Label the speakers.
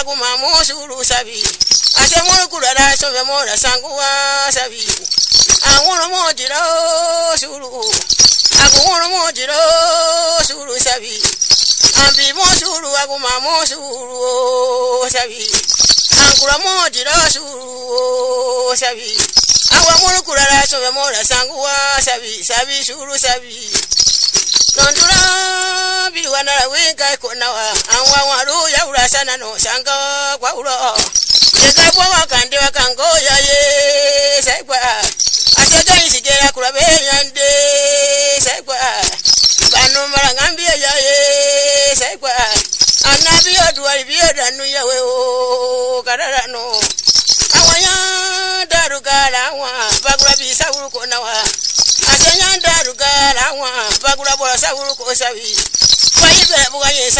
Speaker 1: agumamo suru sabi ase mo kurara so me mo rasanguwa sabi awon mo jiro suru agun mo jiro suru sabi ambi mo suru agumamo suru sabi ankura mo jiro suru sabi awon mo kurara so me mo rasanguwa sabi sabi suru sabi Nondura biwana wenga konawa anwa waru ya urasana no sanga kwa uro eka bwa kande wakango ya ye saigwa asega isigera kurabe yande saigwa banu marangambi ya ye saigwa anabi odwa biyoda nu ya we o karara no awanya darugala wa bagura bisa uru konawa asenya darugala wa bagura bora sa uru ko sabi kwa ibe buga